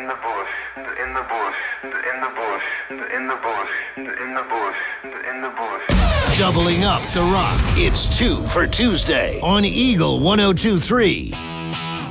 in the bush, in the bush, in the bush, in the bush, in the bush, in the bush. Doubling up the rock. It's 2 for Tuesday on Eagle 102.3.